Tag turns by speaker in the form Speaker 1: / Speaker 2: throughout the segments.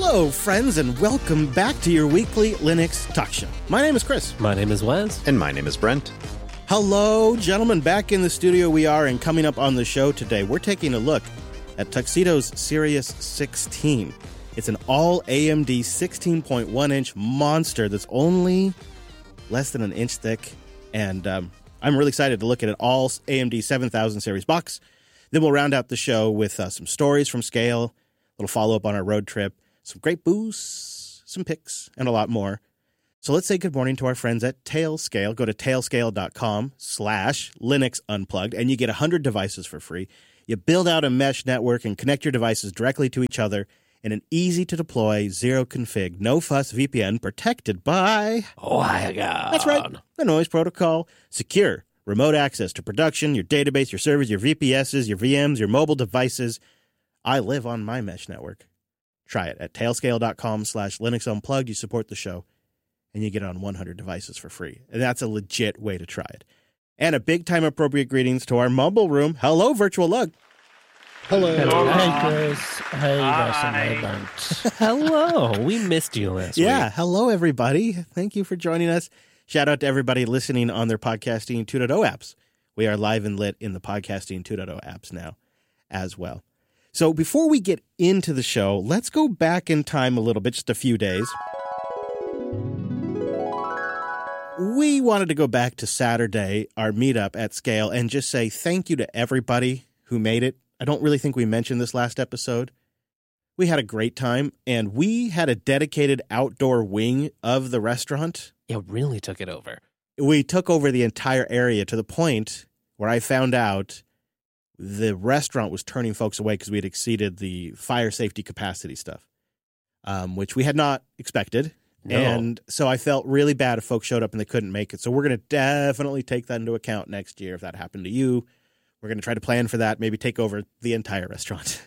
Speaker 1: Hello, friends, and welcome back to your weekly Linux talk show. My name is Chris.
Speaker 2: My name is Wes.
Speaker 3: And my name is Brent.
Speaker 1: Hello, gentlemen. Back in the studio we are, and coming up on the show today, we're taking a look at Tuxedo's Sirius 16. It's an all AMD 16.1-inch monster that's only less than an inch thick, and I'm really excited to look at it all AMD 7000 series box. Then we'll round out the show with some stories from Scale, a little follow-up on our road trip, some great boosts, some picks, and a lot more. So let's say good morning to our friends at Tailscale. Go to tailscale.com/Linux Unplugged, and you get 100 devices for free. You build out a mesh network and connect your devices directly to each other in an easy-to-deploy, zero-config, no-fuss VPN protected by...
Speaker 2: WireGuard.
Speaker 1: That's right, the Noise Protocol. Secure, remote access to production, your database, your servers, your VPSs, your VMs, your mobile devices. I live on my mesh network. Try it at tailscale.com/Linux Unplugged. You support the show, and you get it on 100 devices for free. And that's a legit way to try it. And a big-time appropriate greetings to our mumble room. Hello, Virtual Lug.
Speaker 4: Hello.
Speaker 5: Hey, Chris. Hey, Weston. Hey, Brent.
Speaker 2: Hello. We missed you last week.
Speaker 1: Yeah, hello, everybody. Thank you for joining us. Shout out to everybody listening on their Podcasting 2.0 apps. We are live and lit in the Podcasting 2.0 apps now as well. So before we get into the show, let's go back in time a little bit, just a few days. We wanted to go back to Saturday, our meetup at Scale, and just say thank you to everybody who made it. I don't really think we mentioned this last episode. We had a great time, and we had a dedicated outdoor wing of the restaurant.
Speaker 2: Yeah, really took it over.
Speaker 1: We took over the entire area to the point where I found out the restaurant was turning folks away because we had exceeded the fire safety capacity stuff, which we had not expected.
Speaker 2: No.
Speaker 1: And so I felt really bad if folks showed up and they couldn't make it. So we're going to definitely take that into account next year if that happened to you. We're going to try to plan for that, maybe take over the entire restaurant.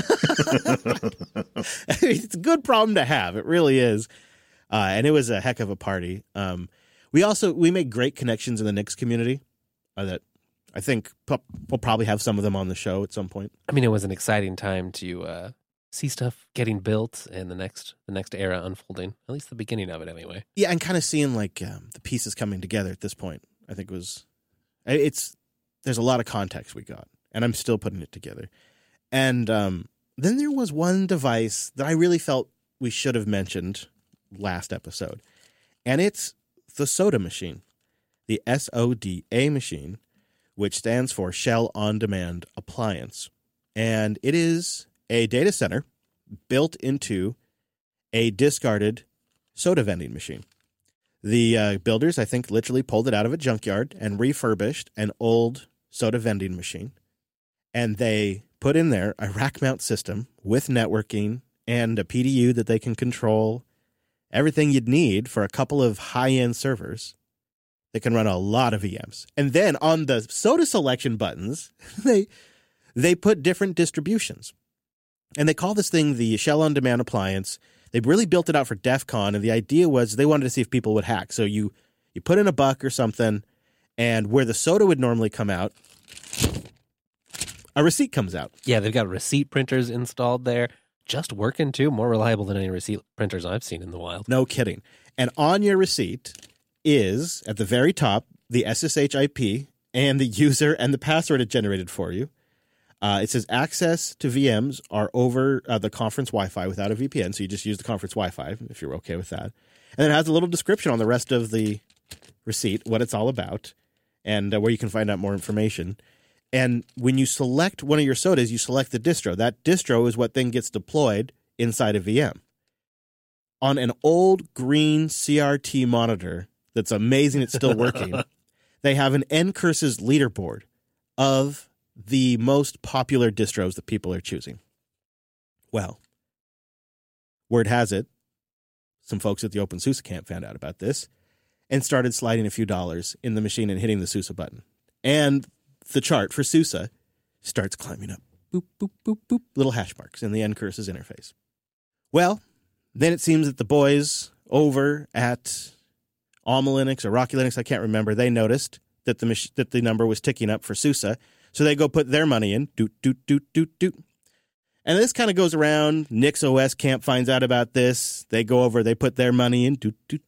Speaker 1: It's a good problem to have. It really is. And it was a heck of a party. We made great connections in the Nix community that I think we'll probably have some of them on the show at some point.
Speaker 2: I mean, it was an exciting time to see stuff getting built and the next era unfolding, at least the beginning of it anyway.
Speaker 1: Yeah, and kind of seeing like the pieces coming together at this point, I think there's a lot of context we got, and I'm still putting it together. And then there was one device that I really felt we should have mentioned last episode, and it's the SODA machine, the SODA machine, which stands for Shell On Demand Appliance. And it is a data center built into a discarded soda vending machine. The builders, I think, literally pulled it out of a junkyard and refurbished an old soda vending machine. And they put in there a rack mount system with networking and a PDU that they can control, everything you'd need for a couple of high-end servers that can run a lot of VMs. And then on the soda selection buttons, they put different distributions. And they call this thing the Shell On Demand Appliance. They really built it out for DEF CON, and the idea was they wanted to see if people would hack. So you put in a buck or something, and where the soda would normally come out, a receipt comes out.
Speaker 2: Yeah, they've got receipt printers installed there. Just working, too. More reliable than any receipt printers I've seen in the wild.
Speaker 1: No kidding. And on your receipt is, at the very top, the SSH IP and the user and the password it generated for you. It says access to VMs are over the conference Wi-Fi without a VPN, so you just use the conference Wi-Fi if you're okay with that. And then it has a little description on the rest of the receipt, what it's all about, and where you can find out more information. And when you select one of your sodas, you select the distro. That distro is what then gets deployed inside a VM. On an old green CRT monitor that's amazing it's still working, they have an NCurses leaderboard of the most popular distros that people are choosing. Well, word has it, some folks at the OpenSUSE camp found out about this and started sliding a few dollars in the machine and hitting the SUSE button. And the chart for SUSE starts climbing up. Boop, boop, boop, boop. Little hash marks in the NCurses interface. Well, then it seems that the boys over at Alma Linux or Rocky Linux, I can't remember, they noticed that the number was ticking up for SUSE. So they go put their money in, doot, doot, doot, doot, doot. And this kind of goes around. Nix OS Camp finds out about this. They go over, they put their money in,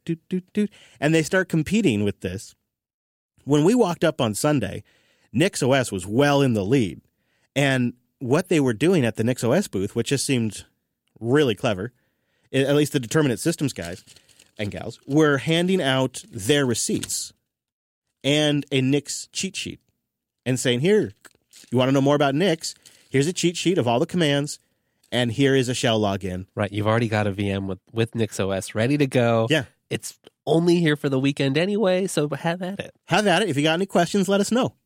Speaker 1: and they start competing with this. When we walked up on Sunday, Nix OS was well in the lead. And what they were doing at the Nix OS booth, which just seemed really clever, at least the Determinate Systems guys and gals, were handing out their receipts and a Nix cheat sheet and saying, here, you want to know more about Nix? Here's a cheat sheet of all the commands, and here is a shell login.
Speaker 2: Right. You've already got a VM with Nix OS ready to go.
Speaker 1: Yeah.
Speaker 2: It's only here for the weekend anyway, so have at it.
Speaker 1: Have at it. If you got any questions, let us know.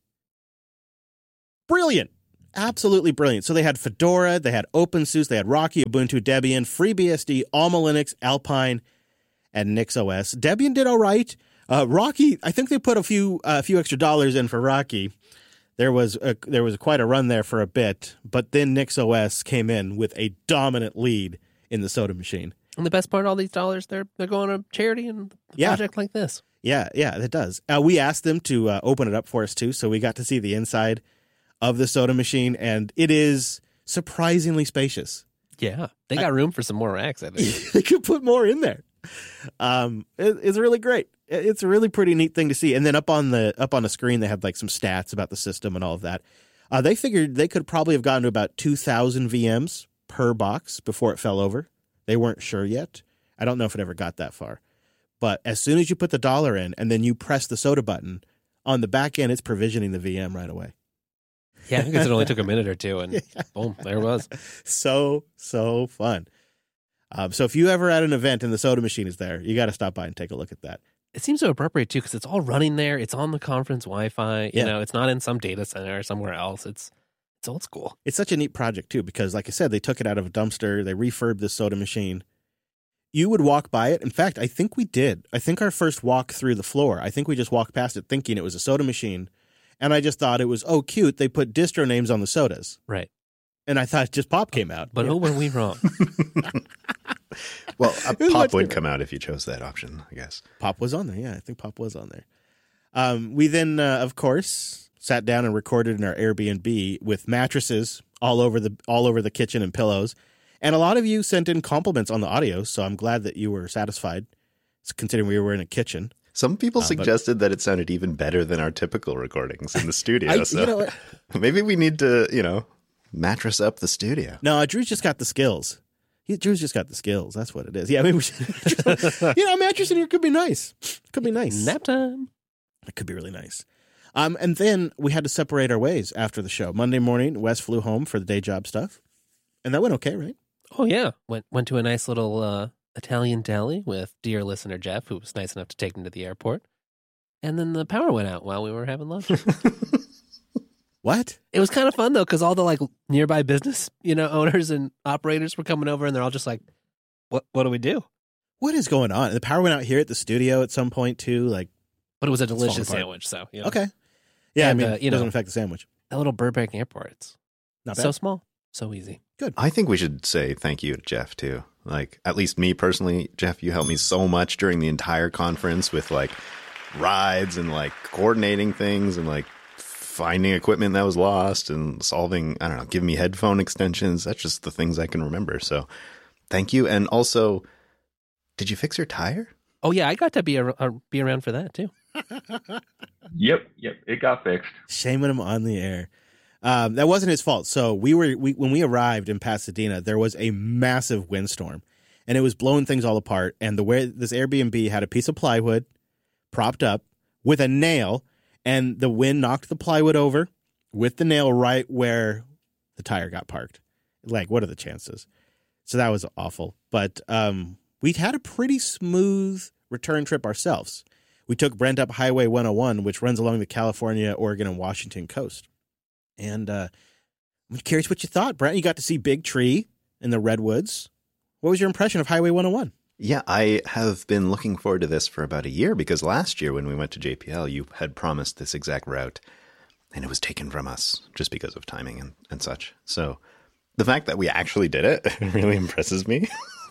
Speaker 1: Brilliant. Absolutely brilliant. So they had Fedora, they had OpenSUSE, they had Rocky, Ubuntu, Debian, FreeBSD, Alma Linux, Alpine, and Nix OS. Debian did all right. Rocky, I think they put a few extra dollars in for Rocky. There was quite a run there for a bit, but then Nix OS came in with a dominant lead in the soda machine.
Speaker 2: And the best part, all these dollars, they're going to charity and a project like this.
Speaker 1: Yeah, it does. We asked them to open it up for us too, so we got to see the inside of the soda machine, and it is surprisingly spacious.
Speaker 2: Yeah, they got room for some more racks, I think.
Speaker 1: They could put more in there. It's really great. It's a really pretty neat thing to see. And then up on the screen, they had like some stats about the system and all of that. They figured they could probably have gotten to about 2,000 VMs per box before it fell over. They weren't sure yet. I don't know if it ever got that far. But as soon as you put the dollar in and then you press the soda button, on the back end, it's provisioning the VM right away.
Speaker 2: Yeah, because it only took a minute or two, and boom, there it was.
Speaker 1: So fun. So if you ever at an event and the soda machine is there, you got to stop by and take a look at that.
Speaker 2: It seems so appropriate, too, because it's all running there. It's on the conference Wi-Fi. You know, it's not in some data center or somewhere else. It's old school.
Speaker 1: It's such a neat project, too, because like I said, they took it out of a dumpster. They refurbed this soda machine. You would walk by it. In fact, I think we did. I think our first walk through the floor, I think we just walked past it thinking it was a soda machine. And I just thought it was, oh, cute. They put distro names on the sodas.
Speaker 2: Right.
Speaker 1: And I thought just Pop came out.
Speaker 2: But were we wrong?
Speaker 3: Well, Pop would come out if you chose that option, I guess.
Speaker 1: Pop was on there. Yeah, I think Pop was on there. We then, of course, sat down and recorded in our Airbnb with mattresses all over the kitchen and pillows. And a lot of you sent in compliments on the audio, so I'm glad that you were satisfied, considering we were in a kitchen.
Speaker 3: Some people suggested that it sounded even better than our typical recordings in the studio. So maybe we need to, mattress up the studio.
Speaker 1: No, Drew's just got the skills. Drew's just got the skills. That's what it is. Yeah, I mean, a mattress in here could be nice. Could be nice.
Speaker 2: Nap time.
Speaker 1: It could be really nice. And then we had to separate our ways after the show. Monday morning, Wes flew home for the day job stuff. And that went okay, right?
Speaker 2: Oh, yeah. Went to a nice little Italian deli with dear listener Jeff, who was nice enough to take him to the airport. And then the power went out while we were having lunch.
Speaker 1: What?
Speaker 2: It was kind of fun, though, because all the nearby business, owners and operators were coming over, and they're all just like, what do we do?
Speaker 1: What is going on? The power went out here at the studio at some point, too.
Speaker 2: But it was a delicious sandwich, so.
Speaker 1: Okay. Yeah,
Speaker 2: and,
Speaker 1: it doesn't affect the sandwich.
Speaker 2: That little Burbank airport, it's
Speaker 1: not bad.
Speaker 2: So small, so easy.
Speaker 1: Good.
Speaker 3: I think we should say thank you to Jeff, too. At least me personally, Jeff, you helped me so much during the entire conference with, rides and, coordinating things and, finding equipment that was lost and solving, I don't know, giving me headphone extensions. That's just the things I can remember. So thank you. And also, did you fix your tire?
Speaker 2: Oh, yeah, I got to be around for that, too.
Speaker 4: Yep, it got fixed.
Speaker 1: Shaming him on the air. That wasn't his fault. So when we arrived in Pasadena, there was a massive windstorm, and it was blowing things all apart. And this Airbnb had a piece of plywood propped up with a nail, and the wind knocked the plywood over with the nail right where the tire got parked. What are the chances? So that was awful. But we'd had a pretty smooth return trip ourselves. We took Brent up Highway 101, which runs along the California, Oregon, and Washington coast. And I'm curious what you thought, Brent. You got to see Big Tree in the redwoods. What was your impression of Highway 101?
Speaker 3: Yeah, I have been looking forward to this for about a year because last year when we went to JPL, you had promised this exact route, and it was taken from us just because of timing and such. So the fact that we actually did it really impresses me.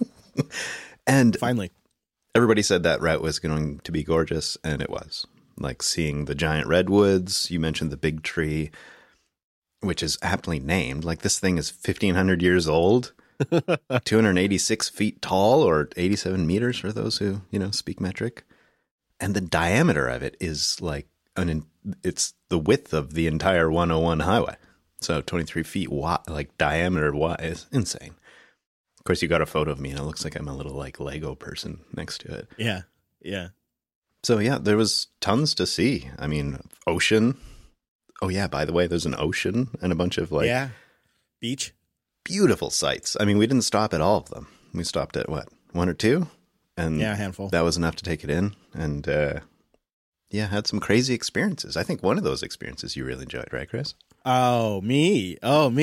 Speaker 3: And
Speaker 1: finally,
Speaker 3: everybody said that route was going to be gorgeous, and it was. Seeing the giant redwoods, you mentioned the Big Tree. which is aptly named. Like, this thing is 1,500 years old, 286 feet tall, or 87 meters for those who, speak metric. And the diameter of it is like it's the width of the entire 101 highway. So 23 feet wide, like diameter wide, is insane. Of course, you got a photo of me and it looks like I'm a little like Lego person next to it.
Speaker 1: Yeah. Yeah.
Speaker 3: So yeah, there was tons to see. I mean, ocean. Oh yeah, by the way, there's an ocean and a bunch of like
Speaker 1: beach.
Speaker 3: Beautiful sights. I mean, we didn't stop at all of them. We stopped at what, one or two? And
Speaker 1: a handful.
Speaker 3: That was enough to take it in. And had some crazy experiences. I think one of those experiences you really enjoyed, right, Chris?
Speaker 1: Oh, me.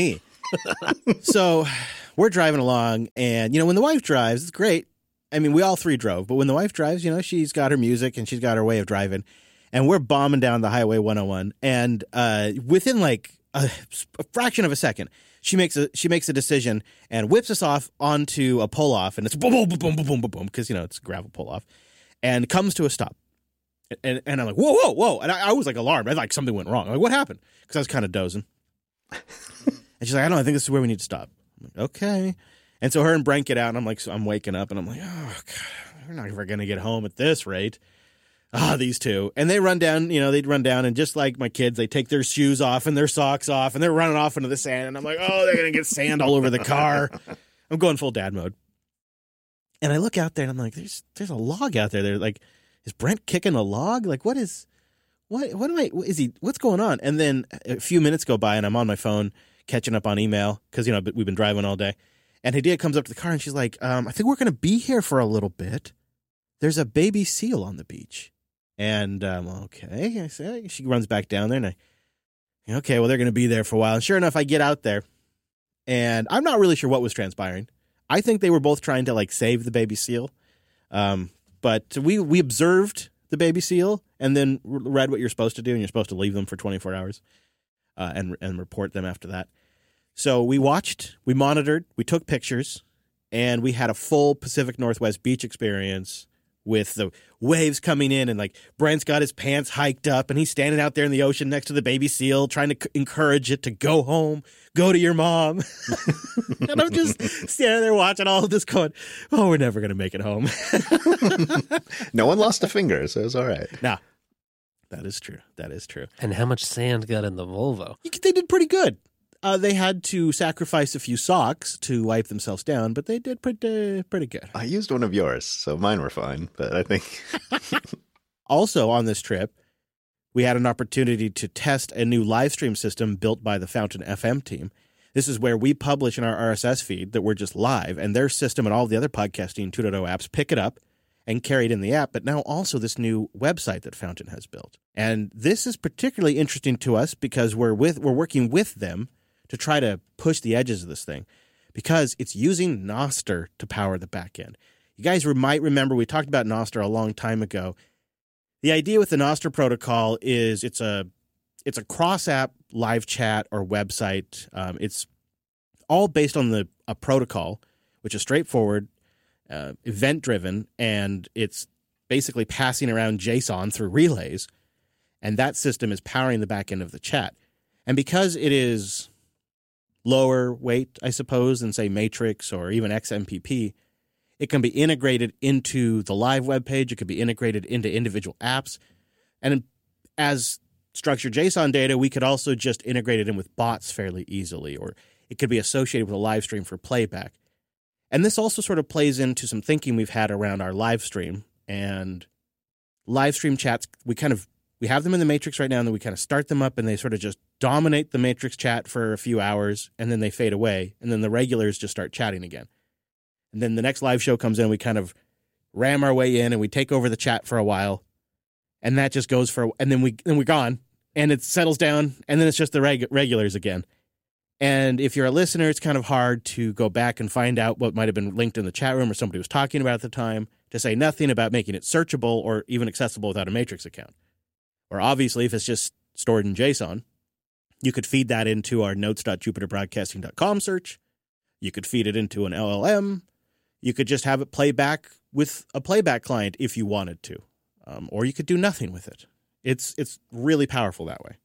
Speaker 1: So we're driving along, and, when the wife drives, it's great. I mean, we all three drove, but when the wife drives, she's got her music and she's got her way of driving, and we're bombing down the Highway 101, and within like a fraction of a second, she makes a decision and whips us off onto a pull-off, and it's boom, boom, boom, boom, boom, boom, boom, because, it's a gravel pull-off, and comes to a stop. And I'm like, whoa, whoa, whoa. And I was like alarmed. I thought something went wrong. I'm like, what happened? Because I was kind of dozing. And she's like, I think this is where we need to stop. I'm like, okay. And so her and Brent get out, and I'm like, so I'm waking up, and I'm like, oh, God, we're not ever going to get home at this rate. These two. And they run down, they'd run down, and just like my kids, they take their shoes off and their socks off, and they're running off into the sand. And I'm like, oh, they're going to get sand all over the car. I'm going full dad mode. And I look out there, and I'm like, there's a log out there. They're like, is Brent kicking a log? Like, what's going on? And then a few minutes go by, and I'm on my phone catching up on email because, we've been driving all day. And Hadia comes up to the car, and she's like, I think we're going to be here for a little bit. There's a baby seal on the beach. And, okay. I say, she runs back down there, and okay, well, they're going to be there for a while. And sure enough, I get out there, and I'm not really sure what was transpiring. I think they were both trying to, like, save the baby seal. But we observed the baby seal and then read what you're supposed to do, and you're supposed to leave them for 24 hours and report them after that. So we watched, we monitored, we took pictures, and we had a full Pacific Northwest beach experience with the waves coming in, and like Brent's got his pants hiked up, and he's standing out there in the ocean next to the baby seal trying to encourage it to go home, go to your mom. And I'm just standing there watching all of this going, oh, we're never going to make it home.
Speaker 3: No one lost a finger, so it's all right.
Speaker 1: No, that is true. That is true.
Speaker 2: And how much sand got in the Volvo?
Speaker 1: They did pretty good. They had to sacrifice a few socks to wipe themselves down, but they did pretty good.
Speaker 3: I used one of yours, so mine were fine, but I think...
Speaker 1: Also on this trip, we had an opportunity to test a new live stream system built by the Fountain FM team. This is where we publish in our RSS feed that we're just live, and their system and all the other podcasting 2.0 apps pick it up and carry it in the app, but now also this new website that Fountain has built. And this is particularly interesting to us because we're working with them to try to push the edges of this thing, because it's using Nostr to power the back end. You guys might remember we talked about Nostr a long time ago. The idea with the Nostr protocol is it's a cross-app live chat or website. It's all based on a protocol, which is straightforward, event-driven, and it's basically passing around JSON through relays, and that system is powering the back end of the chat. And because it is lower weight, I suppose, than, say, Matrix or even XMPP, it can be integrated into the live web page. It could be integrated into individual apps. And as structured JSON data, we could also just integrate it in with bots fairly easily, or it could be associated with a live stream for playback. And this also sort of plays into some thinking we've had around our live stream. And live stream chats, we have them in the Matrix right now, and then we kind of start them up, and they sort of just dominate the Matrix chat for a few hours, and then they fade away, and then the regulars just start chatting again. And then the next live show comes in, we kind of ram our way in, and we take over the chat for a while, and that just goes and then we're gone, and it settles down, and then it's just the regulars again. And if you're a listener, it's kind of hard to go back and find out what might have been linked in the chat room or somebody was talking about at the time, to say nothing about making it searchable or even accessible without a Matrix account. Or obviously, if it's just stored in JSON, you could feed that into our notes.jupiterbroadcasting.com search. You could feed it into an LLM. You could just have it play back with a playback client if you wanted to. Or you could do nothing with it. It's really powerful that way.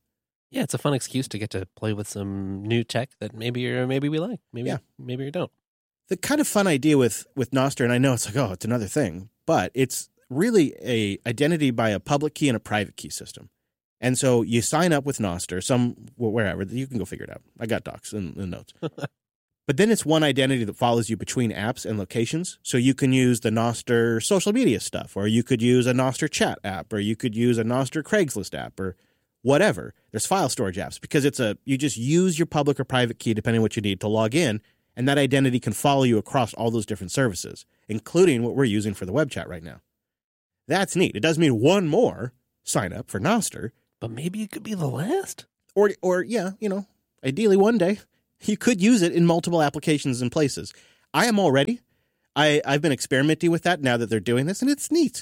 Speaker 2: Yeah, it's a fun excuse to get to play with some new tech that maybe we like. Maybe you don't.
Speaker 1: The kind of fun idea with Nostr, and I know it's like, oh, it's another thing, but it's really a identity by a public key and a private key system. And so you sign up with Nostr, wherever, you can go figure it out. I got docs in the notes. But then it's one identity that follows you between apps and locations. So you can use the Nostr social media stuff, or you could use a Nostr chat app, or you could use a Nostr Craigslist app, or whatever. There's file storage apps because you just use your public or private key depending on what you need to log in, and that identity can follow you across all those different services, including what we're using for the web chat right now. That's neat. It does mean one more sign up for Nostr.
Speaker 2: But maybe it could be the last.
Speaker 1: Or yeah, ideally one day. You could use it in multiple applications and places. I am already. I've been experimenting with that now that they're doing this, and it's neat.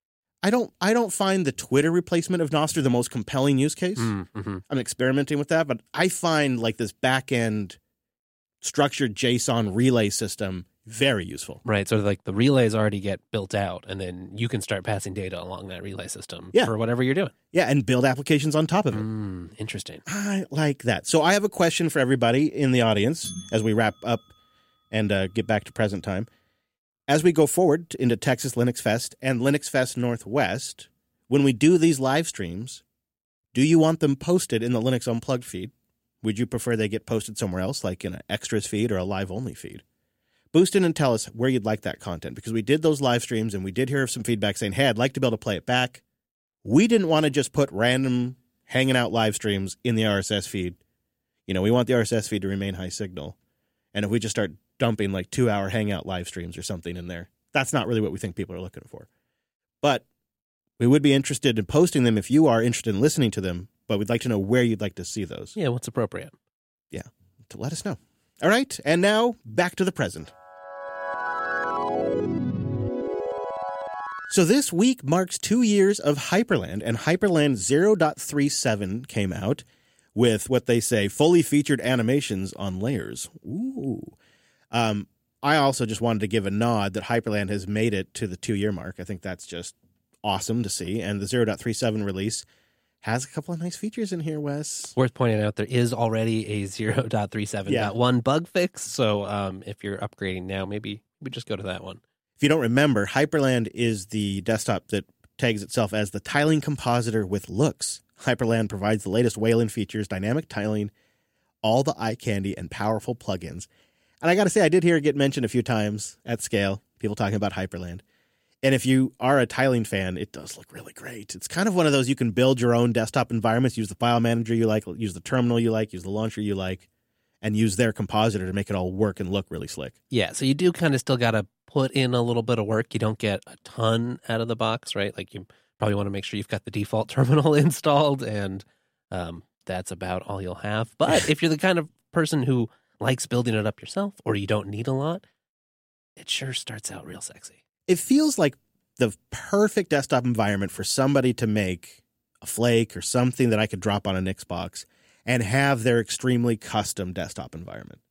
Speaker 1: I don't find the Twitter replacement of Nostr the most compelling use case.
Speaker 2: Mm-hmm.
Speaker 1: I'm experimenting with that, but I find like this back-end structured JSON relay system very useful.
Speaker 2: Right, so like the relays already get built out, and then you can start passing data along that relay system for whatever you're doing.
Speaker 1: Yeah, and build applications on top of it.
Speaker 2: Interesting.
Speaker 1: I like that. So I have a question for everybody in the audience as we wrap up and get back to present time. As we go forward into Texas Linux Fest and Linux Fest Northwest, when we do these live streams, do you want them posted in the Linux Unplugged feed? Would you prefer they get posted somewhere else, like in an extras feed or a live-only feed? Boost in and tell us where you'd like that content, because we did those live streams and we did hear some feedback saying, hey, I'd like to be able to play it back. We didn't want to just put random hanging out live streams in the RSS feed. We want the RSS feed to remain high signal. And if we just start dumping like 2-hour hangout live streams or something in there, that's not really what we think people are looking for. But we would be interested in posting them if you are interested in listening to them, but we'd like to know where you'd like to see those.
Speaker 2: Yeah, what's appropriate.
Speaker 1: Yeah, to let us know. All right, and now back to the present. So this week marks 2 years of Hyperland, and Hyperland 0.37 came out with what they say fully featured animations on layers. Ooh. I also just wanted to give a nod that Hyperland has made it to the 2-year mark. I think that's just awesome to see. And the 0.37 release has a couple of nice features in here, Wes.
Speaker 2: Worth pointing out, there is already a 0.37.1 bug fix. So if you're upgrading now, maybe we just go to that one.
Speaker 1: If you don't remember, Hyperland is the desktop that tags itself as the tiling compositor with looks. Hyperland provides the latest Wayland features, dynamic tiling, all the eye candy, and powerful plugins. And I got to say, I did hear it get mentioned a few times at scale, people talking about Hyperland. And if you are a tiling fan, it does look really great. It's kind of one of those you can build your own desktop environments, use the file manager you like, use the terminal you like, use the launcher you like, and use their compositor to make it all work and look really slick.
Speaker 2: Yeah, so you do kind of still got to put in a little bit of work. You don't get a ton out of the box, right? Like you probably want to make sure you've got the default terminal installed, and that's about all you'll have. But if you're the kind of person who likes building it up yourself, or you don't need a lot, it sure starts out real sexy.
Speaker 1: It feels like the perfect desktop environment for somebody to make a Flake or something that I could drop on an Xbox and have their extremely custom desktop environment.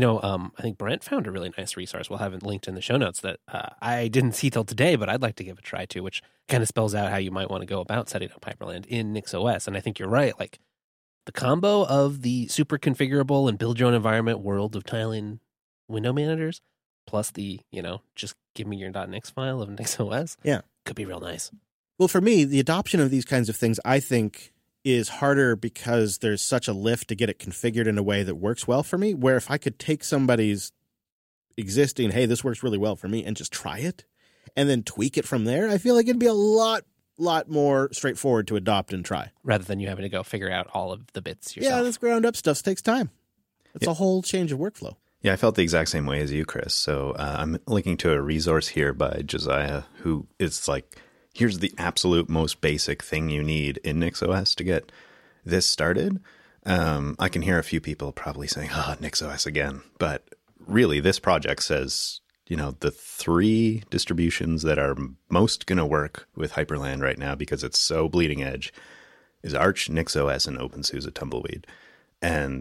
Speaker 2: I think Brent found a really nice resource. We'll have it linked in the show notes that I didn't see till today, but I'd like to give a try to, which kind of spells out how you might want to go about setting up Hyperland in NixOS. And I think you're right. Like the combo of the super configurable and build your own environment world of tiling window managers, plus the, just give me your .nix file of NixOS.
Speaker 1: Yeah.
Speaker 2: Could be real nice.
Speaker 1: Well, for me, the adoption of these kinds of things, I think, is harder because there's such a lift to get it configured in a way that works well for me, where if I could take somebody's existing, hey, this works really well for me, and just try it and then tweak it from there, I feel like it'd be a lot more straightforward to adopt and try.
Speaker 2: Rather than you having to go figure out all of the bits yourself.
Speaker 1: Yeah, this ground up stuff takes time. It's a whole change of workflow.
Speaker 3: Yeah, I felt the exact same way as you, Chris. So I'm linking to a resource here by Josiah, who is like, here's the absolute most basic thing you need in NixOS to get this started. I can hear a few people probably saying, NixOS again. But really, this project says, the 3 distributions that are most going to work with Hyperland right now because it's so bleeding edge is Arch, NixOS, and OpenSUSE Tumbleweed. And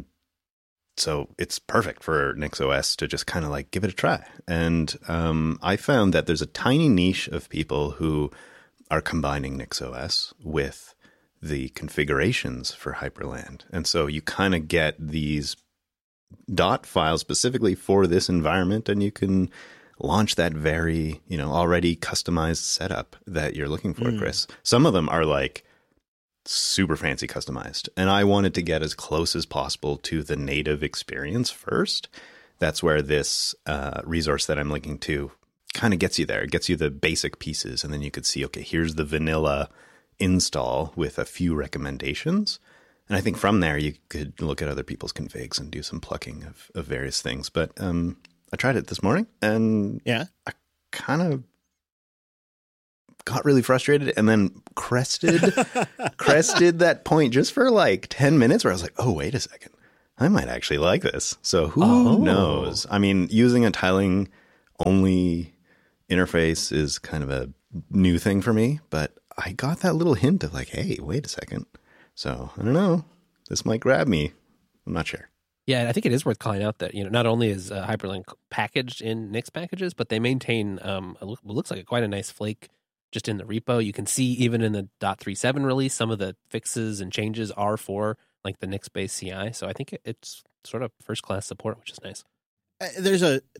Speaker 3: so it's perfect for NixOS to just kind of like give it a try. And I found that there's a tiny niche of people who are combining NixOS with the configurations for Hyperland. And so you kind of get these dot files specifically for this environment, and you can launch that very, already customized setup that you're looking for, Chris. Some of them are like super fancy customized, and I wanted to get as close as possible to the native experience first. That's where this resource that I'm linking to kind of gets you there. It gets you the basic pieces, and then you could see, okay, here's the vanilla install with a few recommendations. And I think from there, you could look at other people's configs and do some plucking of various things. But I tried it this morning, and I kind of got really frustrated and then crested that point just for like 10 minutes where I was like, oh, wait a second. I might actually like this. So who knows? I mean, using a tiling only interface is kind of a new thing for me, but I got that little hint of like, hey, wait a second. So I don't know. This might grab me. I'm not sure.
Speaker 2: Yeah, I think it is worth calling out that, not only is Hyperland packaged in Nix packages, but they maintain what looks like quite a nice flake just in the repo. You can see even in the .37 release, some of the fixes and changes are for like the Nix-based CI. So I think it's sort of first-class support, which is nice.
Speaker 1: There's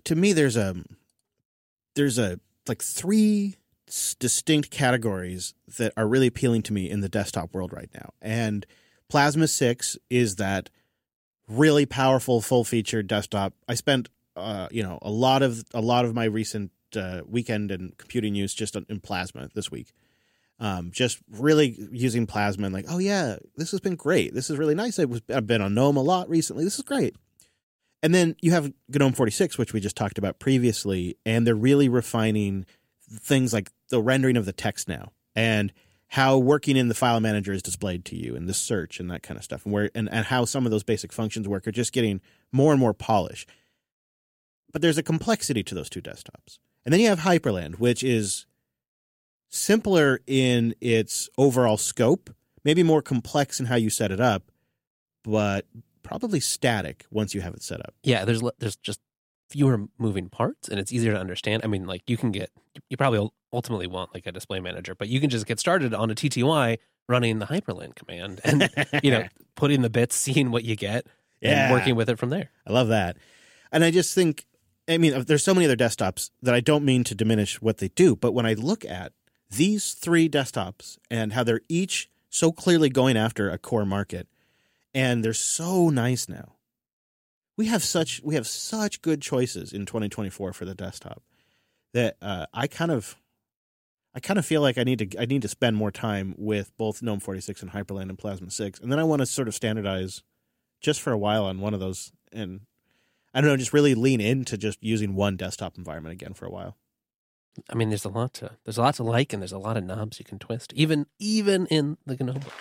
Speaker 1: like three distinct categories that are really appealing to me in the desktop world right now. And Plasma 6 is that really powerful, full-featured desktop. I spent, a lot of my recent weekend and computing use just in Plasma this week. Just really using Plasma and like, oh yeah, this has been great. This is really nice. I've been on GNOME a lot recently. This is great. And then you have GNOME 46, which we just talked about previously, and they're really refining things like the rendering of the text now and how working in the file manager is displayed to you and the search and that kind of stuff, and how some of those basic functions work are just getting more and more polished. But there's a complexity to those two desktops. And then you have Hyperland, which is simpler in its overall scope, maybe more complex in how you set it up, but probably static once you have it set up.
Speaker 2: Yeah, there's just fewer moving parts, and it's easier to understand. I mean, like you probably ultimately want like a display manager, but you can just get started on a TTY running the Hyperland command and, putting the bits, seeing what you get, and working with it from there.
Speaker 1: I love that. And I just think, there's so many other desktops that I don't mean to diminish what they do, but when I look at these three desktops and how they're each so clearly going after a core market, and they're so nice now. We have such good choices in 2024 for the desktop that I kind of feel like I need to spend more time with both GNOME 46 and Hyperland and Plasma 6, and then I want to sort of standardize just for a while on one of those, and I don't know, just really lean into just using one desktop environment again for a while.
Speaker 2: I mean, there's a lot to like, and there's a lot of knobs you can twist, even in the GNOME book.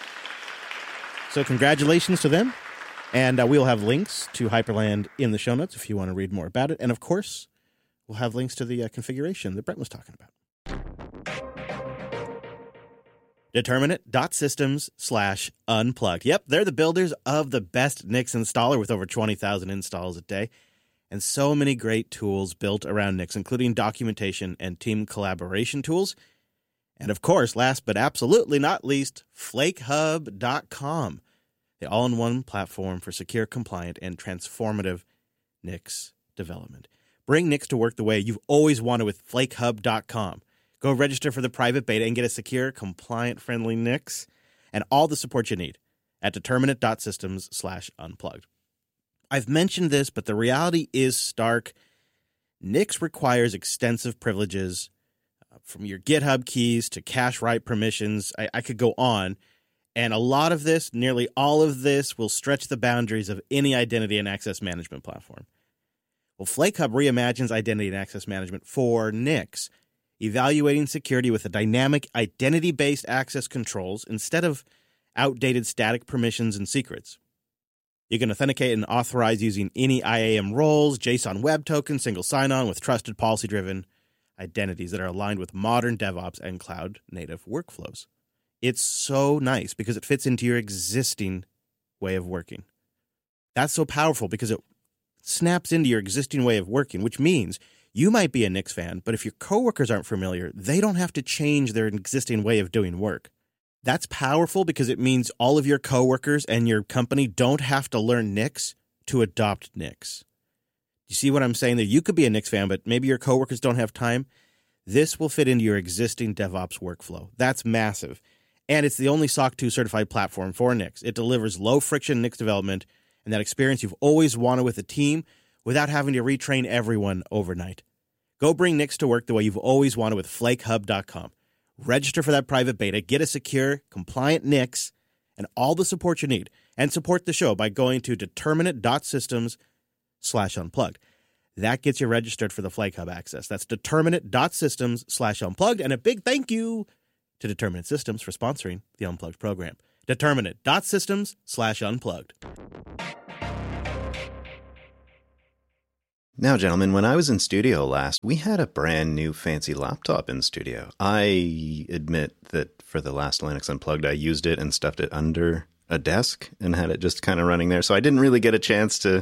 Speaker 1: So congratulations to them. And we'll have links to Hyperland in the show notes if you want to read more about it. And of course, we'll have links to the configuration that Brent was talking about. Determinate.systems/unplugged. Yep, they're the builders of the best Nix installer with over 20,000 installs a day. And so many great tools built around Nix, including documentation and team collaboration tools. And of course, last but absolutely not least, FlakeHub.com, the all-in-one platform for secure, compliant, and transformative Nix development. Bring Nix to work the way you've always wanted with FlakeHub.com. Go register for the private beta and get a secure, compliant-friendly Nix and all the support you need at determinate.systems/unplugged. I've mentioned this, but the reality is stark. Nix requires extensive privileges, from your GitHub keys to cache write permissions. I could go on. And a lot of this, nearly all of this, will stretch the boundaries of any identity and access management platform. Well, FlakeHub reimagines identity and access management for Nix, evaluating security with a dynamic identity-based access controls instead of outdated static permissions and secrets. You can authenticate and authorize using any IAM roles, JSON Web Token, single sign-on with trusted policy-driven identities that are aligned with modern DevOps and cloud-native workflows. It's so nice because it fits into your existing way of working. That's so powerful because it snaps into your existing way of working, which means you might be a Nix fan, but if your coworkers aren't familiar, they don't have to change their existing way of doing work. That's powerful because it means all of your coworkers and your company don't have to learn Nix to adopt Nix. You see what I'm saying there? You could be a Nix fan, but maybe your coworkers don't have time. This will fit into your existing DevOps workflow. That's massive. And it's the only SOC 2 certified platform for Nix. It delivers low-friction Nix development and that experience you've always wanted with a team without having to retrain everyone overnight. Go bring Nix to work the way you've always wanted with FlakeHub.com. Register for that private beta, get a secure, compliant Nix, and all the support you need. And support the show by going to determinate.systems/unplugged. That gets you registered for the Flake Hub access. That's determinate.systems/unplugged. And a big thank you to Determinate Systems for sponsoring the Unplugged program. Determinate.systems/unplugged.
Speaker 3: Now, gentlemen, when I was in studio last, we had a brand new fancy laptop in studio. I admit that for the last Linux Unplugged, I used it and stuffed it under a desk and had it just kind of running there. So I didn't really get a chance to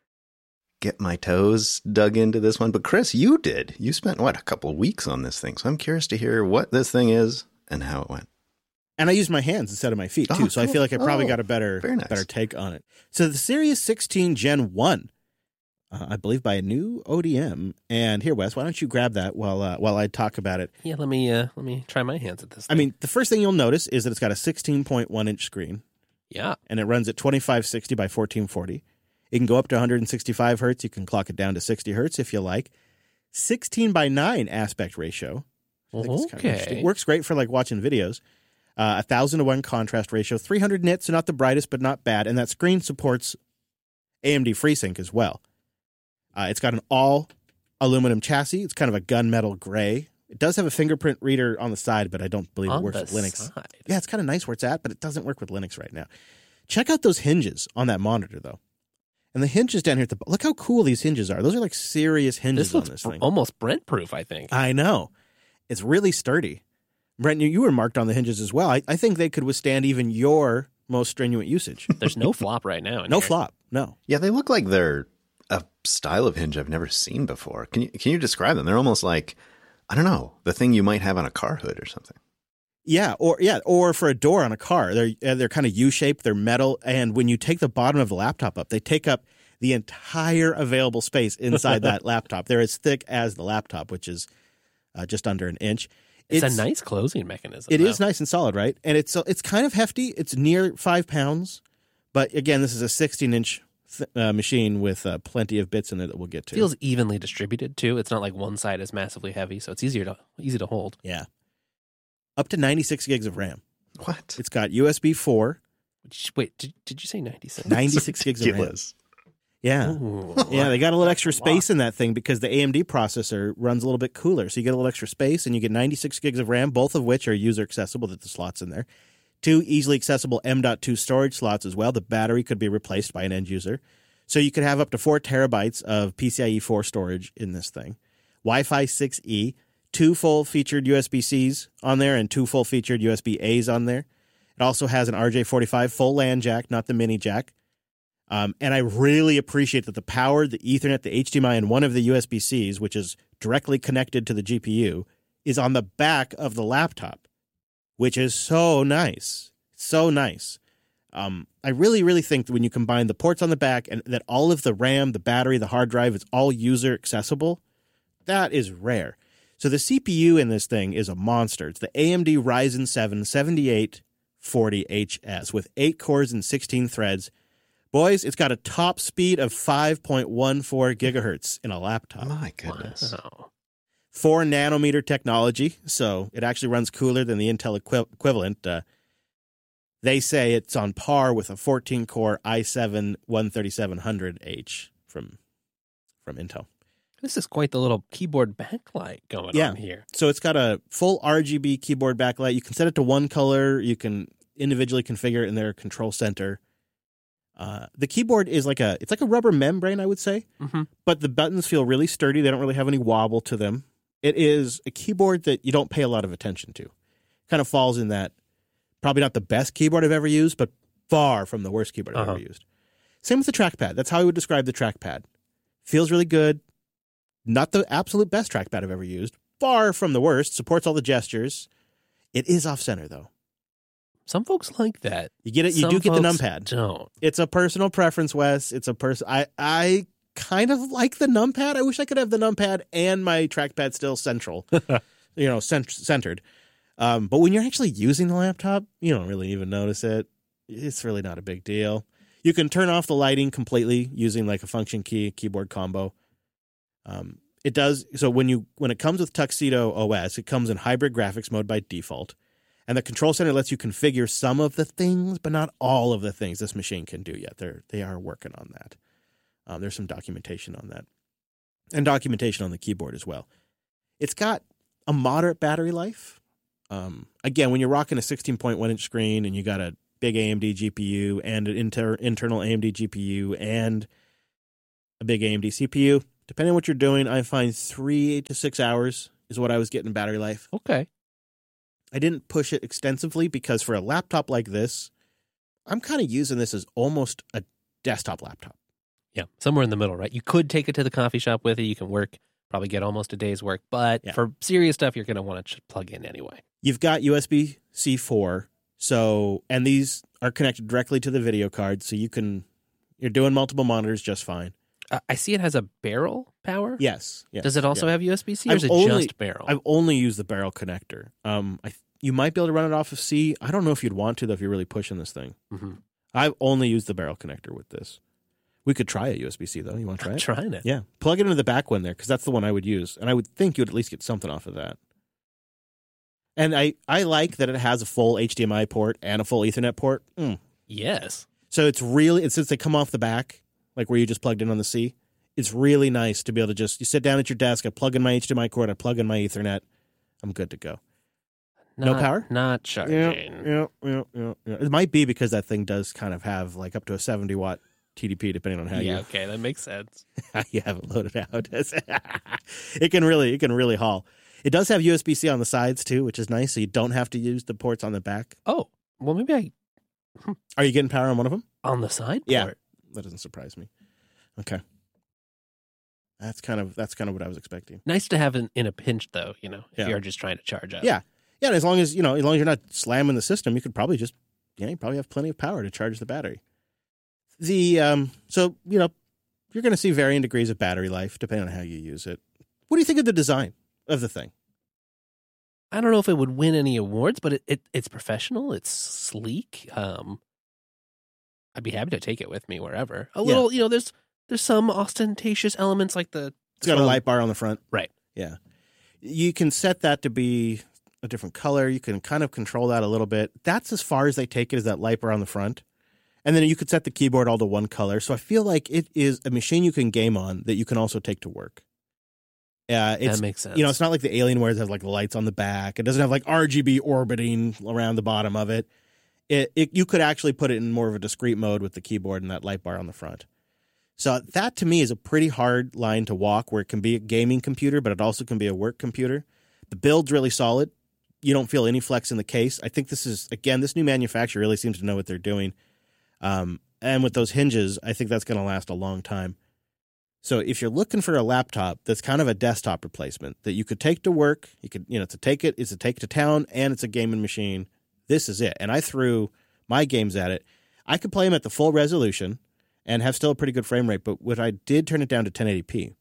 Speaker 3: get my toes dug into this one. But Chris, you did. You spent, a couple of weeks on this thing. So I'm curious to hear what this thing is and how it went.
Speaker 1: And I used my hands instead of my feet, too. So I feel like I probably got a better take on it. So the Series 16 Gen 1. I believe by a new ODM. And here, Wes, why don't you grab that while I talk about it?
Speaker 2: Yeah, let me try my hands at this thing.
Speaker 1: I mean, the first thing you'll notice is that it's got a 16.1-inch screen.
Speaker 2: Yeah.
Speaker 1: And it runs at 2560 by 1440. It can go up to 165 hertz. You can clock it down to 60 hertz if you like. 16 by 9 aspect ratio.
Speaker 2: Okay.
Speaker 1: It works great for like watching videos. 1,000:1 contrast ratio. 300 nits, so not the brightest, but not bad. And that screen supports AMD FreeSync as well. It's got an all-aluminum chassis. It's kind of a gunmetal gray. It does have a fingerprint reader on the side, but I don't believe it works with Linux.
Speaker 2: Side.
Speaker 1: Yeah, it's kind of nice where it's at, but it doesn't work with Linux right now. Check out those hinges on that monitor, though. And the hinges down here at the look how cool these hinges are. Those are like serious hinges on this thing.
Speaker 2: Almost Brent-proof, I think.
Speaker 1: I know. It's really sturdy. Brent, you were marked on the hinges as well. I think they could withstand even your most strenuous usage.
Speaker 2: There's no flop right now.
Speaker 1: No flop. No.
Speaker 3: Yeah, they look like they're a style of hinge I've never seen before. Can you describe them? They're almost like, I don't know, the thing you might have on a car hood or something.
Speaker 1: Yeah, or for a door on a car. They're kind of U-shaped, they're metal, and when you take the bottom of the laptop up, they take up the entire available space inside that laptop. They're as thick as the laptop, which is just under an inch.
Speaker 2: It's a nice closing mechanism.
Speaker 1: It is nice and solid, right? And it's kind of hefty. It's near 5 pounds, but again, this is a 16-inch machine with plenty of bits in there that we'll get to.
Speaker 2: Feels evenly distributed too. It's not like one side is massively heavy, so it's easy to hold.
Speaker 1: Yeah. Up to 96 gigs of RAM.
Speaker 3: What?
Speaker 1: It's got USB 4.
Speaker 2: Wait, did you say 96?
Speaker 1: 96 gigs of RAM. Yeah.
Speaker 2: Ooh.
Speaker 1: Yeah, they got a little extra space in that thing because the AMD processor runs a little bit cooler. So you get a little extra space and you get 96 gigs of RAM, both of which are user accessible with the slots in there. 2 easily accessible M.2 storage slots as well. The battery could be replaced by an end user. So you could have up to 4 terabytes of PCIe 4 storage in this thing. Wi-Fi 6E, 2 full-featured USB-Cs on there and 2 full-featured USB-As on there. It also has an RJ45 full LAN jack, not the mini jack. And I really appreciate that the power, the Ethernet, the HDMI, and one of the USB-Cs, which is directly connected to the GPU, is on the back of the laptop, which is so nice. So nice. I really, really think that when you combine the ports on the back and that all of the RAM, the battery, the hard drive is all user accessible, that is rare. So the CPU in this thing is a monster. It's the AMD Ryzen 7 7840HS with 8 cores and 16 threads. Boys, it's got a top speed of 5.14 gigahertz in a laptop.
Speaker 3: My goodness.
Speaker 2: Wow.
Speaker 1: 4 nanometer technology, so it actually runs cooler than the Intel equivalent. They say it's on par with a 14-core i7-13700H from Intel.
Speaker 2: This is quite the little keyboard backlight going on here.
Speaker 1: So it's got a full RGB keyboard backlight. You can set it to one color. You can individually configure it in their control center. The keyboard is it's like a rubber membrane, I would say, but the buttons feel really sturdy. They don't really have any wobble to them. It is a keyboard that you don't pay a lot of attention to. Kind of falls in that probably not the best keyboard I've ever used, but far from the worst keyboard I've ever used. Same with the trackpad. That's how I would describe the trackpad. Feels really good. Not the absolute best trackpad I've ever used. Far from the worst. Supports all the gestures. It is off-center, though.
Speaker 2: Some folks like that.
Speaker 1: You get it. You
Speaker 2: Some
Speaker 1: do get the
Speaker 2: folks
Speaker 1: numpad.
Speaker 2: Don't.
Speaker 1: It's a personal preference, Wes. It's a I kind of like the numpad. I wish I could have the numpad and my trackpad still central, centered. But when you're actually using the laptop, you don't really even notice it. It's really not a big deal. You can turn off the lighting completely using like a function key keyboard combo. It does so when it comes with Tuxedo OS, it comes in hybrid graphics mode by default. And the control center lets you configure some of the things, but not all of the things this machine can do yet. They are working on that. There's some documentation on that. And documentation on the keyboard as well. It's got a moderate battery life. Again, when you're rocking a 16.1-inch screen and you got a big AMD GPU and an internal AMD GPU and a big AMD CPU, depending on what you're doing, I find 3 to 6 hours is what I was getting battery life.
Speaker 2: Okay.
Speaker 1: I didn't push it extensively because for a laptop like this, I'm kind of using this as almost a desktop laptop.
Speaker 2: Yeah, somewhere in the middle, right? You could take it to the coffee shop with it. You can work, probably get almost a day's work. But for serious stuff, you're going to want to plug in anyway.
Speaker 1: You've got USB-C 4, and these are connected directly to the video card, so you're doing multiple monitors just fine.
Speaker 2: I see it has a barrel power.
Speaker 1: Yes.
Speaker 2: Does it also have USB-C, or is it just barrel?
Speaker 1: I've only used the barrel connector. You might be able to run it off of C. I don't know if you'd want to, though, if you're really pushing this thing.
Speaker 2: Mm-hmm.
Speaker 1: I've only used the barrel connector with this. We could try a USB-C, though. You want to try it?
Speaker 2: I'm trying it.
Speaker 1: Yeah. Plug it into the back one there, because that's the one I would use. And I would think you would at least get something off of that. And I like that it has a full HDMI port and a full Ethernet port.
Speaker 2: Yes.
Speaker 1: So it's since they come off the back, like where you just plugged in on the C, it's really nice to be able to you sit down at your desk, I plug in my HDMI cord, I plug in my Ethernet, I'm good to go. No power?
Speaker 2: Not charging.
Speaker 1: Yeah. It might be because that thing does kind of have like up to a 70-watt TDP, depending on how you...
Speaker 2: Yeah, okay, that makes sense.
Speaker 1: How you have it loaded out. It can really haul. It does have USB-C on the sides, too, which is nice, so you don't have to use the ports on the back.
Speaker 2: Oh, well, maybe
Speaker 1: Are you getting power on one of them?
Speaker 2: On the side
Speaker 1: Yeah.
Speaker 2: port?
Speaker 1: That doesn't surprise me. Okay. That's kind of what I was expecting.
Speaker 2: Nice to have in a pinch, though, if you're just trying to charge up.
Speaker 1: Yeah. Yeah, and as long as you're not slamming the system, you could probably you probably have plenty of power to charge the battery. So you're going to see varying degrees of battery life depending on how you use it. What do you think of the design of the thing?
Speaker 2: I don't know if it would win any awards, but it's professional. It's sleek. I'd be happy to take it with me wherever. A little, there's some ostentatious elements like
Speaker 1: it's got a light bar on the front.
Speaker 2: Right.
Speaker 1: Yeah. You can set that to be a different color. You can kind of control that a little bit. That's as far as they take it, is that light bar on the front. And then you could set the keyboard all to one color. So I feel like it is a machine you can game on that you can also take to work.
Speaker 2: That makes sense.
Speaker 1: It's not like the Alienware that has like lights on the back. It doesn't have like RGB orbiting around the bottom of it. You could actually put it in more of a discrete mode with the keyboard and that light bar on the front. So that to me is a pretty hard line to walk, where it can be a gaming computer, but it also can be a work computer. The build's really solid. You don't feel any flex in the case. I think this new manufacturer really seems to know what they're doing. And with those hinges, I think that's going to last a long time. So if you're looking for a laptop that's kind of a desktop replacement that you could take to work, you could, it's a take it to town, and it's a gaming machine, this is it. And I threw my games at it. I could play them at the full resolution and have still a pretty good frame rate, but when I did turn it down to 1080p,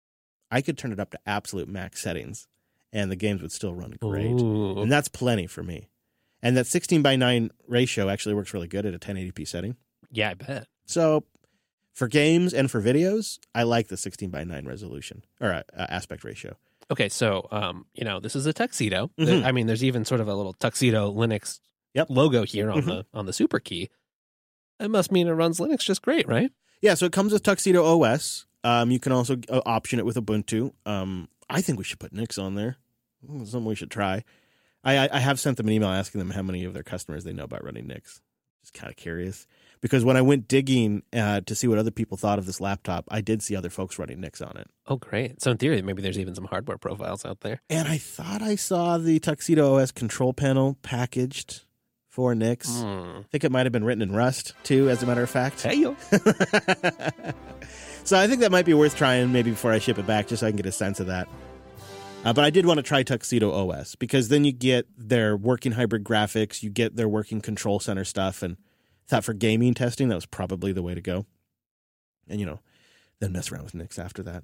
Speaker 1: I could turn it up to absolute max settings, and the games would still run great.
Speaker 2: Ooh.
Speaker 1: And that's plenty for me. And that 16:9 ratio actually works really good at a 1080p setting.
Speaker 2: Yeah, I bet.
Speaker 1: So for games and for videos, I like the 16:9 resolution or aspect ratio.
Speaker 2: Okay, so this is a Tuxedo.
Speaker 1: Mhm.
Speaker 2: I mean, there's even sort of a little Tuxedo Linux logo here on the super key. That must mean it runs Linux just great, right?
Speaker 1: Yeah, so it comes with Tuxedo OS. You can also option it with Ubuntu. I think we should put Nix on there. Something we should try. I have sent them an email asking them how many of their customers they know about running Nix. Just kind of curious. Because when I went digging to see what other people thought of this laptop, I did see other folks running Nix on it.
Speaker 2: Oh, great. So in theory, maybe there's even some hardware profiles out there.
Speaker 1: And I thought I saw the Tuxedo OS control panel packaged for Nix. I think it might have been written in Rust, too, as a matter of fact.
Speaker 2: Hey, yo.
Speaker 1: So I think that might be worth trying maybe before I ship it back, just so I can get a sense of that. But I did want to try Tuxedo OS because then you get their working hybrid graphics, you get their working control center stuff, and thought for gaming testing, that was probably the way to go. And, then mess around with Nix after that.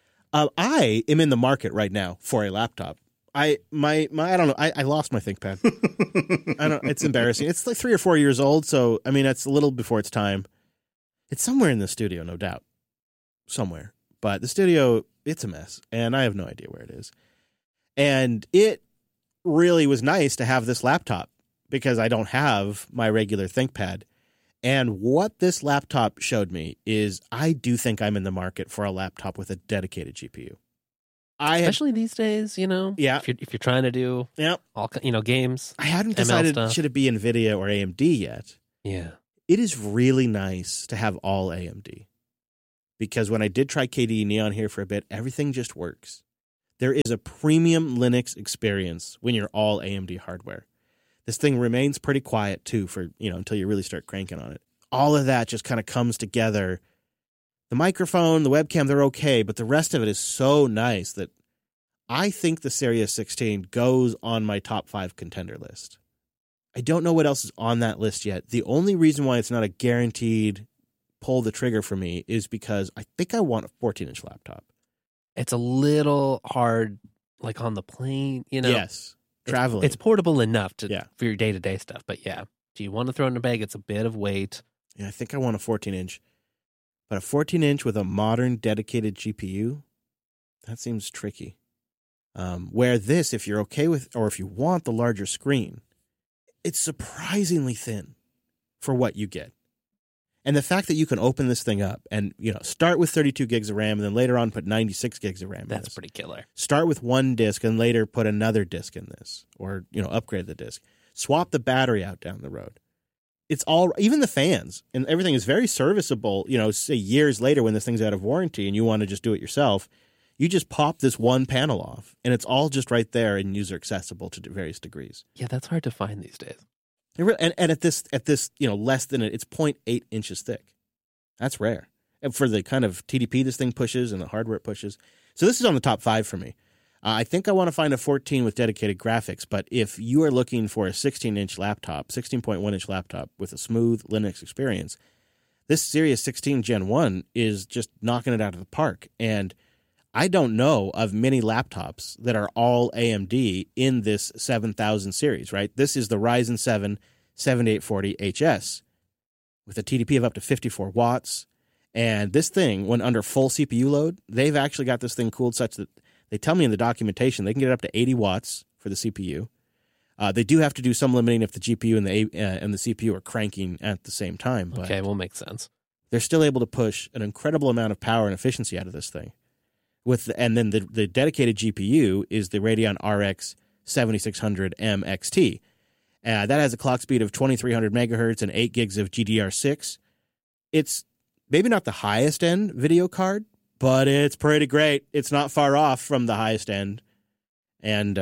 Speaker 1: I am in the market right now for a laptop. I don't know. I lost my ThinkPad. It's embarrassing. It's like 3 or 4 years old, so I mean it's a little before its time. It's somewhere in the studio, no doubt. Somewhere. But the studio, it's a mess, and I have no idea where it is. And it really was nice to have this laptop because I don't have my regular ThinkPad. And what this laptop showed me is I do think I'm in the market for a laptop with a dedicated GPU.
Speaker 2: Especially these days,
Speaker 1: Yeah.
Speaker 2: If you're trying to do all games.
Speaker 1: I hadn't
Speaker 2: ML
Speaker 1: decided
Speaker 2: stuff.
Speaker 1: should it be NVIDIA or AMD yet.
Speaker 2: Yeah.
Speaker 1: It is really nice to have all AMD. Because when I did try KDE Neon here for a bit, everything just works. There is a premium Linux experience when you're all AMD hardware. This thing remains pretty quiet, too, for until you really start cranking on it. All of that just kind of comes together. The microphone, the webcam, they're okay, but the rest of it is so nice that I think the Sirius 16 goes on my top 5 contender list. I don't know what else is on that list yet. The only reason why it's not a guaranteed pull the trigger for me is because I think I want a 14-inch laptop.
Speaker 2: It's a little hard, like on the plane,
Speaker 1: Yes. Traveling.
Speaker 2: It's portable enough for your day-to-day stuff. But yeah, if you want to throw in a bag, it's a bit of weight.
Speaker 1: Yeah, I think I want a 14-inch. But a 14-inch with a modern dedicated GPU, that seems tricky. Where this, if you're okay with, or if you want the larger screen, it's surprisingly thin for what you get. And the fact that you can open this thing up and, start with 32 gigs of RAM and then later on put 96 gigs of RAM in
Speaker 2: That's
Speaker 1: this.
Speaker 2: pretty killer.
Speaker 1: Start with one disk and later put another disk in this or, upgrade the disk. Swap the battery out down the road. It's all, even the fans and everything is very serviceable, say years later when this thing's out of warranty and you want to just do it yourself. You just pop this one panel off and it's all just right there and user accessible to various degrees.
Speaker 2: Yeah, that's hard to find these days.
Speaker 1: And at this, less than it's 0.8 inches thick. That's rare. And for the kind of TDP this thing pushes and the hardware it pushes. So this is on the top 5 for me. I think I want to find a 14 with dedicated graphics, but if you are looking for a 16-inch laptop, 16.1-inch laptop with a smooth Linux experience, this Sirius 16 Gen 1 is just knocking it out of the park. And I don't know of many laptops that are all AMD in this 7000 series, right? This is the Ryzen 7 7840 HS with a TDP of up to 54 watts. And this thing, when under full CPU load, they've actually got this thing cooled such that they tell me in the documentation they can get up to 80 watts for the CPU. They do have to do some limiting if the GPU and the CPU are cranking at the same time. But
Speaker 2: okay, will make sense.
Speaker 1: They're still able to push an incredible amount of power and efficiency out of this thing. And then the dedicated GPU is the Radeon RX 7600M XT. That has a clock speed of 2300 megahertz and 8 gigs of GDR6. It's maybe not the highest end video card, but it's pretty great. It's not far off from the highest end. And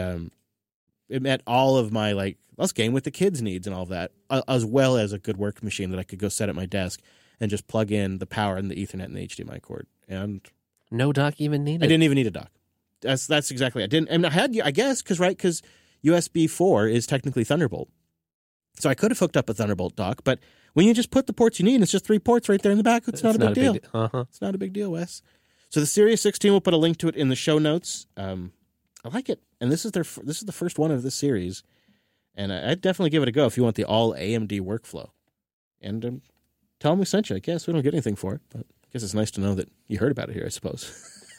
Speaker 1: it met all of my, let's game with the kids' needs and all of that, as well as a good work machine that I could go set at my desk and just plug in the power and the Ethernet and the HDMI cord. And
Speaker 2: no dock even needed?
Speaker 1: I didn't even need a dock. That's exactly. I didn't. And I had, I guess, because USB 4 is technically Thunderbolt. So I could have hooked up a Thunderbolt dock, but when you just put the ports you need, it's just 3 ports right there in the back. It's not a big deal. It's not a big deal, Wes. So the Sirius 16, we'll put a link to it in the show notes. I like it, and this is the first one of this series, and I'd definitely give it a go if you want the all AMD workflow. And tell them we sent you. I guess we don't get anything for it, but I guess it's nice to know that you heard about it here, I suppose.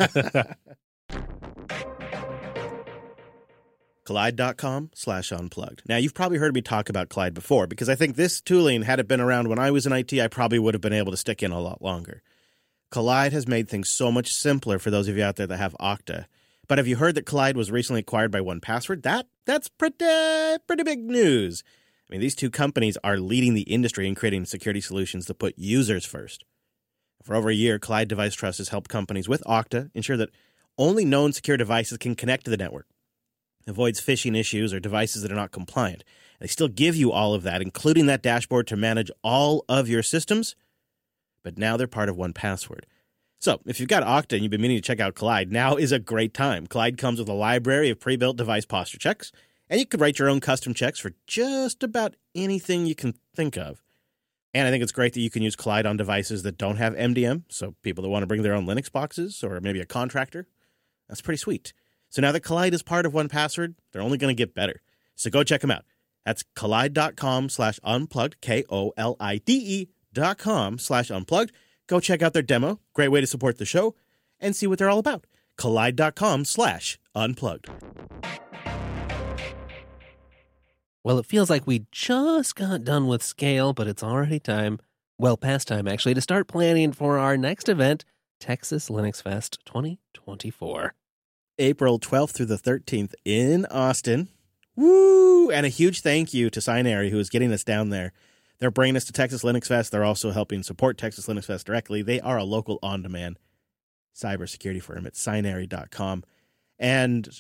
Speaker 1: Collide.com/unplugged. Now, you've probably heard me talk about Collide before, because I think this tooling, had it been around when I was in IT, I probably would have been able to stick in a lot longer. Collide has made things so much simpler for those of you out there that have Okta. But have you heard that Collide was recently acquired by 1Password? That's pretty big news. I mean, these two companies are leading the industry in creating security solutions that put users first. For over a year, Collide Device Trust has helped companies with Okta ensure that only known secure devices can connect to the network. It avoids phishing issues or devices that are not compliant. They still give you all of that, including that dashboard to manage all of your systems. But now they're part of 1Password. So if you've got Okta and you've been meaning to check out Kolide, now is a great time. Kolide comes with a library of pre-built device posture checks, and you could write your own custom checks for just about anything you can think of. And I think it's great that you can use Kolide on devices that don't have MDM, so people that want to bring their own Linux boxes or maybe a contractor. That's pretty sweet. So now that Kolide is part of 1Password, they're only going to get better. So go check them out. That's kolide.com/unplugged, KOLIDE.com/unplugged. Go check out their demo. Great way to support the show and see what they're all about. Kolide.com/unplugged.
Speaker 2: Well, it feels like we just got done with Scale, but it's already time, well past time actually, to start planning for our next event, Texas Linux Fest 2024.
Speaker 1: April 12th through the 13th in Austin. Woo! And a huge thank you to Sinary, who is getting us down there. They're bringing us to Texas Linux Fest. They're also helping support Texas Linux Fest directly. They are a local on-demand cybersecurity firm at Sinary.com. And